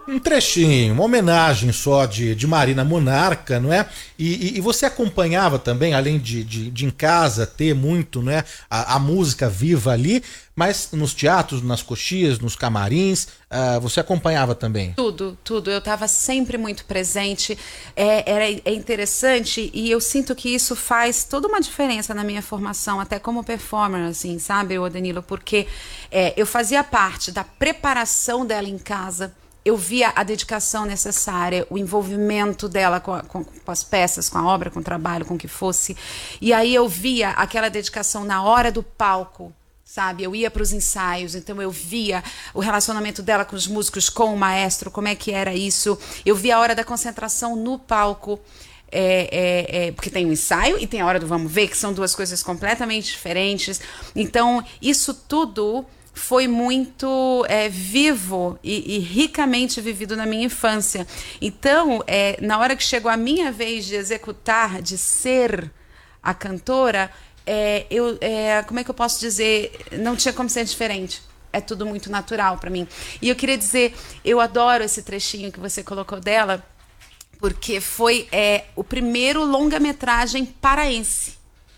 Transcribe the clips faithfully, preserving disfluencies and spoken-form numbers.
Um trechinho, uma homenagem só de, de Marina Monarca, não é? E, e, e você acompanhava também, além de, de, de em casa ter muito, não é? A, a música viva ali, mas nos teatros, nas coxias, nos camarins, uh, você acompanhava também? Tudo, tudo. Eu estava sempre muito presente. É, era, é interessante e eu sinto que isso faz toda uma diferença na minha formação, até como performer, assim, sabe, ô Danilo? Porque é, eu fazia parte da preparação dela em casa. Eu via a dedicação necessária, o envolvimento dela com, a, com, com as peças, com a obra, com o trabalho, com o que fosse. E aí eu via aquela dedicação na hora do palco, sabe? Eu ia para os ensaios, então eu via o relacionamento dela com os músicos, com o maestro, como é que era isso. Eu via a hora da concentração no palco. É, é, é, porque tem o ensaio e tem a hora do vamos ver, que são duas coisas completamente diferentes. Então, isso tudo foi muito é, vivo e, e ricamente vivido na minha infância. Então, é, na hora que chegou a minha vez de executar, de ser a cantora, é, eu, é, como é que eu posso dizer? Não tinha como ser diferente. É tudo muito natural para mim. E eu queria dizer, eu adoro esse trechinho que você colocou dela, porque foi é, o primeiro longa-metragem paraense.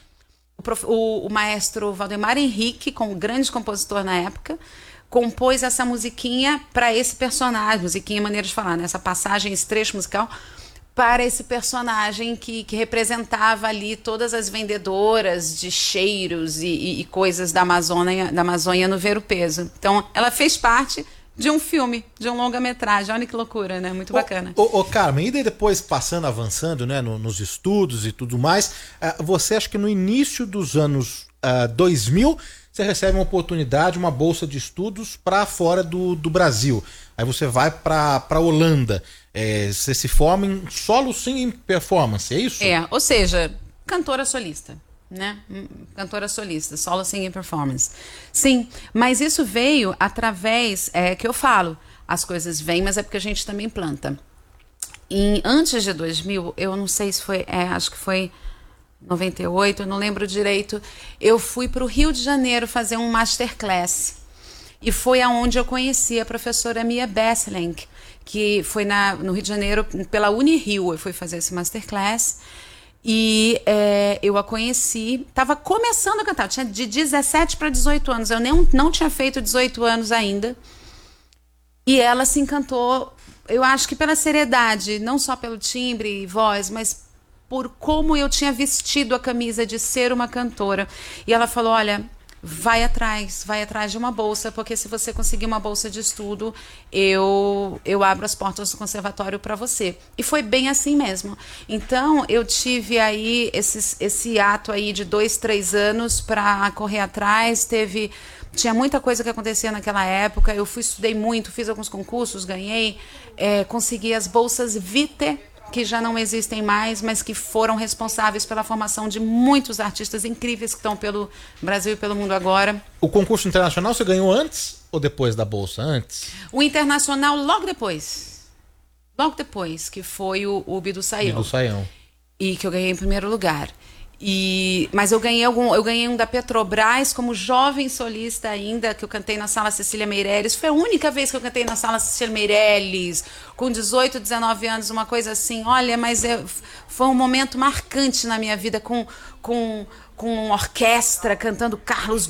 O, prof, o, o maestro Valdemar Henrique, com o grande compositor na época, compôs essa musiquinha para esse personagem, musiquinha é maneira de falar, né? Essa passagem, esse trecho musical, para esse personagem que, que representava ali todas as vendedoras de cheiros e, e, e coisas da Amazônia, da Amazônia no Ver o Peso. Então, ela fez parte de um filme, de um longa-metragem. Olha que loucura, né? Muito bacana. Ô, ô, ô Carmen, e daí depois passando, avançando, né, no, nos estudos e tudo mais, uh, você acha que no início dos anos uh, dois mil, você recebe uma oportunidade, uma bolsa de estudos para fora do, do Brasil. Aí você vai para a Holanda. É, você se forma em solo singing performance, é isso? É, ou seja, cantora solista. Né? Cantora solista, solo singing performance. Sim, mas isso veio através, é que eu falo, as coisas vêm, mas é porque a gente também planta. E antes de dois mil, eu não sei se foi, é, acho que foi noventa e oito, eu não lembro direito, eu fui para o Rio de Janeiro fazer um masterclass. E foi aonde eu conheci a professora Mia Besselenk, que foi na, no Rio de Janeiro, pela Unirio, eu fui fazer esse masterclass. E é, eu a conheci, estava começando a cantar, eu tinha de dezessete para dezoito anos, eu nem, não tinha feito dezoito anos ainda. E ela se encantou, eu acho que pela seriedade, não só pelo timbre e voz, mas por como eu tinha vestido a camisa de ser uma cantora. E ela falou, olha, vai atrás, vai atrás de uma bolsa, porque se você conseguir uma bolsa de estudo, eu, eu abro as portas do conservatório para você. E foi bem assim mesmo. Então, eu tive aí esses, esse ato aí de dois, três anos para correr atrás, teve... Tinha muita coisa que acontecia naquela época, eu fui, estudei muito, fiz alguns concursos, ganhei, é, consegui as bolsas Vitae, que já não existem mais, mas que foram responsáveis pela formação de muitos artistas incríveis que estão pelo Brasil e pelo mundo agora. O concurso internacional você ganhou antes ou depois da bolsa? Antes? O internacional logo depois. Logo depois, que foi o, o Bidu Sayão. Bidu Sayão. E que eu ganhei em primeiro lugar. E, mas eu ganhei algum, eu ganhei um da Petrobras como jovem solista ainda, que eu cantei na Sala Cecília Meirelles. Foi a única vez que eu cantei na Sala Cecília Meirelles, com dezoito, dezenove anos, uma coisa assim. Olha, mas é, foi um momento marcante na minha vida, com, com, com orquestra, cantando Carlos